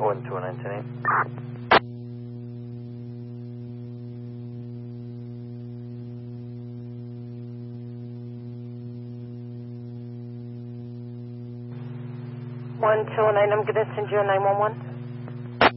12910. 129, I'm going to send you a 911.